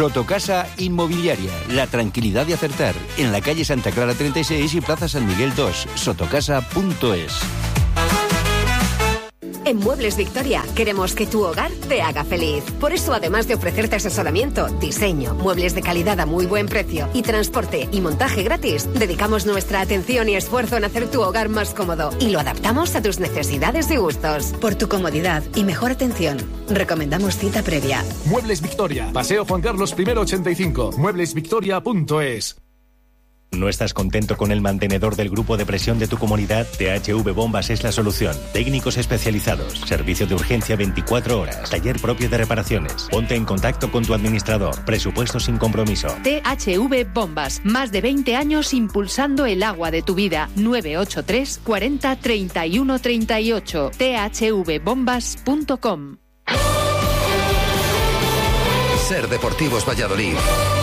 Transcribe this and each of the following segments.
Sotocasa Inmobiliaria, la tranquilidad de acertar. En la calle Santa Clara 36 y Plaza San Miguel 2, sotocasa.es. En Muebles Victoria queremos que tu hogar te haga feliz. Por eso, además de ofrecerte asesoramiento, diseño, muebles de calidad a muy buen precio y transporte y montaje gratis, dedicamos nuestra atención y esfuerzo en hacer tu hogar más cómodo y lo adaptamos a tus necesidades y gustos. Por tu comodidad y mejor atención, recomendamos cita previa. Muebles Victoria, Paseo Juan Carlos I 85, mueblesvictoria.es. ¿No estás contento con el mantenedor del grupo de presión de tu comunidad? THV Bombas es la solución. Técnicos especializados, servicio de urgencia 24 horas, taller propio de reparaciones. Ponte en contacto con tu administrador. Presupuesto sin compromiso. THV Bombas. Más de 20 años impulsando el agua de tu vida. 983 40 31 38. thvbombas.com. Ser Deportivos Valladolid.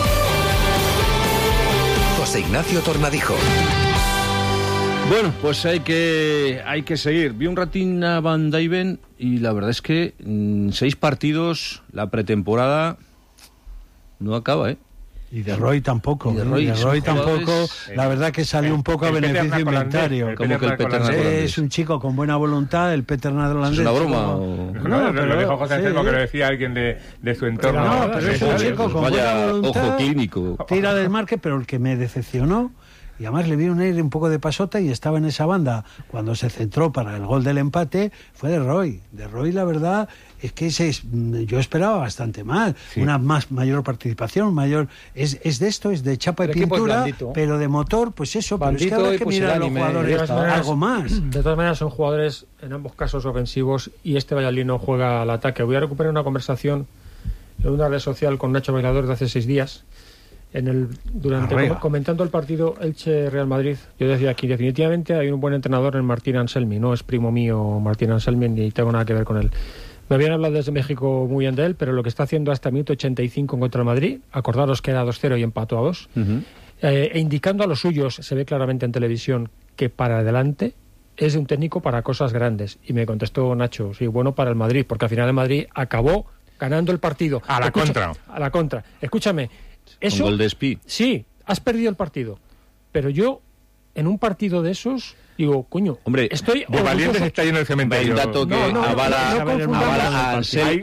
José Ignacio Tornadijo. Bueno, pues hay que seguir. Vi un ratín a Van Dijven y la verdad es que 6 partidos, la pretemporada no acaba, ¿eh? Y de Roy tampoco. De Roy tampoco. La verdad que salió un poco a beneficio inventario. Como que el Peter es un chico con buena voluntad, el Peter Netherlandés. ¿Es una broma? No, pero lo dijo José Anselmo, que lo decía alguien de su entorno. No, pero es un chico con buena voluntad. Ojo clínico. Tira del marque, pero el que me decepcionó, y además le vi un aire un poco de pasota y estaba en esa banda cuando se centró para el gol del empate, fue de Roy. De Roy, la verdad es que yo esperaba bastante más, sí. Una mayor participación, mayor es de esto, es de chapa y pintura, pero de motor, pues eso, bandito, pero es que ahora hay que mirar a los jugadores algo más. De todas maneras son jugadores en ambos casos ofensivos y este Valladolid no juega al ataque. Voy a recuperar una conversación en una red social con Nacho Bailador de hace 6 días. Comentando el partido Elche-Real Madrid, yo decía aquí, definitivamente hay un buen entrenador en Martín Anselmi, no es primo mío Martín Anselmi ni tengo nada que ver con él. Me habían hablado desde México muy bien de él, pero lo que está haciendo hasta el minuto 85 contra el Madrid, acordaros que era 2-0 y empató a 2, e indicando a los suyos, se ve claramente en televisión, que para adelante es un técnico para cosas grandes. Y me contestó Nacho, sí, bueno para el Madrid, porque al final el Madrid acabó ganando el partido. A la contra. Escúchame. Eso, un gol de Espí. Sí, has perdido el partido. Pero yo, en un partido de esos, digo, coño, hombre, estoy de valientes está lleno el cementerio. Un dato que avala a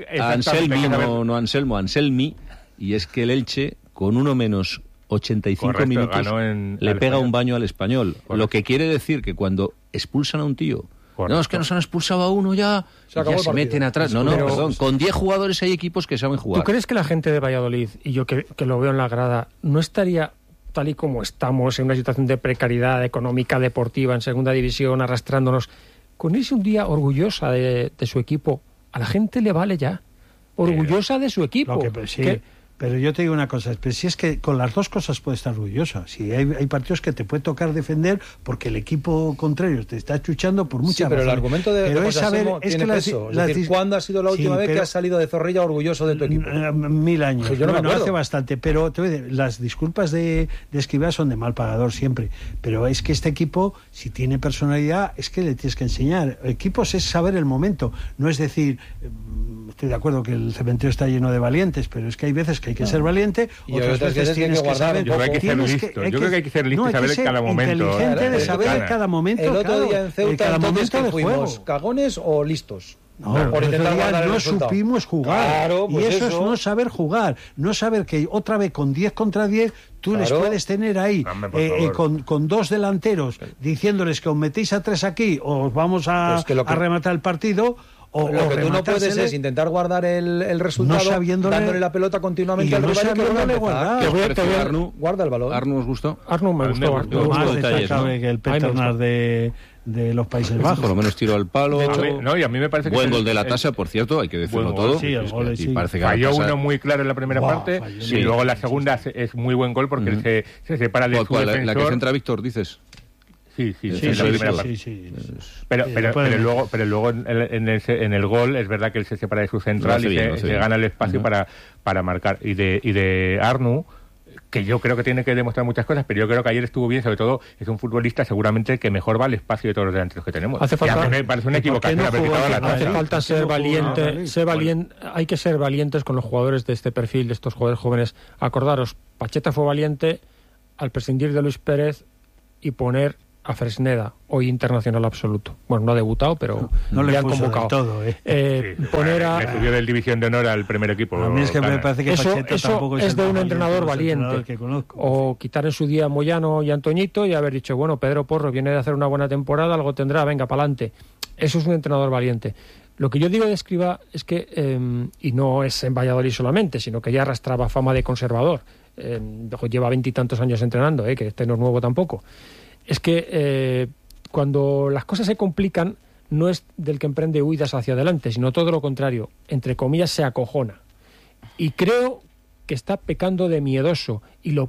Anselmi, y es que el Elche, con 1 menos 85 minutos, le pega un baño al Español. Correcto. Lo que quiere decir que cuando expulsan a un tío, correcto. No, es que nos han expulsado a uno ya se meten atrás. Perdón, con 10 jugadores hay equipos que saben jugar. ¿Tú crees que la gente de Valladolid, y yo que lo veo en la grada, no estaría tal y como estamos en una situación de precariedad económica, deportiva, en segunda división, arrastrándonos, con irse un día orgullosa de su equipo? A la gente le vale ya. Orgullosa de su equipo. Pero yo te digo una cosa, pero si es que con las dos cosas puedes estar orgullosa. Si hay partidos que te puede tocar defender porque el equipo contrario te está chuchando por muchas pero razones. El argumento de José Anselmo tiene peso. Es decir, ¿cuándo ha sido la última vez que has salido de Zorrilla orgulloso de tu equipo? 1000 años. Pues yo no me acuerdo. Hace bastante, pero te voy a decir, las disculpas de Escribá son de mal pagador siempre. Pero es que este equipo, si tiene personalidad, es que le tienes que enseñar. Equipos es saber el momento. No es decir, estoy de acuerdo que el cementerio está lleno de valientes, pero es que hay veces que hay que ser valiente, y otras veces tienes que saber. Yo creo que hay que ser listo. Yo creo que hay que ser listo y saber cada momento. Inteligente de saber cada momento. El otro día en Ceuta, entonces que fuimos ¿cagones o listos? Por intentar no supimos jugar. Claro, pues y eso es no saber jugar. No saber que otra vez con 10 contra 10 tú les puedes tener ahí con 2 delanteros diciéndoles que os metéis a 3 aquí o os vamos a rematar el partido. Lo que tú no puedes es intentar guardar el resultado dándole la pelota continuamente al rival que vuelva a empezar. Guarda el balón. ¿Arnu os gustó? Arnu me gustó. Más destacable que el Peternas de los Países Bajos. Por lo menos tiró al palo. Y a mí me parece buen gol de la Tasa, por cierto, hay que decirlo todo. Sí, el gol, sí. Falló uno muy claro en la primera parte y luego la segunda es muy buen gol porque él se separa de su defensor. La que centra Víctor, dices. Sí, la primera parte. Pero luego en el gol es verdad que él se separa de su central y se gana el espacio para marcar. Y de Arnu, que yo creo que tiene que demostrar muchas cosas, pero yo creo que ayer estuvo bien, sobre todo es un futbolista seguramente que mejor va al espacio de todos los delanteros que tenemos. Hace falta, me parece una equivocación hace falta ser valiente, hay que ser valientes con los jugadores de este perfil, de estos jugadores jóvenes. Acordaros, Pacheta fue valiente al prescindir de Luis Pérez y poner a Fresneda, hoy internacional absoluto. Bueno, no ha debutado, pero no le han convocado. Todo, poner a... Le subió del División de Honor al primer equipo. A mí es que me parece que Pacheta tampoco es de un entrenador valiente. O quitar en su día a Moyano y a Antoñito y haber dicho, bueno, Pedro Porro viene de hacer una buena temporada, algo tendrá, venga, pa'lante. Eso es un entrenador valiente. Lo que yo digo de Escribá es que, y no es en Valladolid solamente, sino que ya arrastraba fama de conservador. Lleva 20 y tantos años entrenando, que este no es nuevo tampoco. Es que cuando las cosas se complican, no es del que emprende huidas hacia adelante, sino todo lo contrario, entre comillas, se acojona. Y creo que está pecando de miedoso, y lo